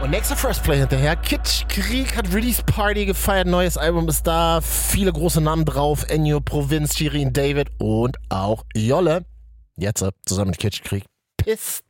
Und nächster First Play hinterher. Kitschkrieg hat Release Party gefeiert. Neues Album ist da. Viele große Namen drauf. Ennio, Provinz, Shirin David und auch Jolle. Jetzt zusammen mit Kitschkrieg. Pissed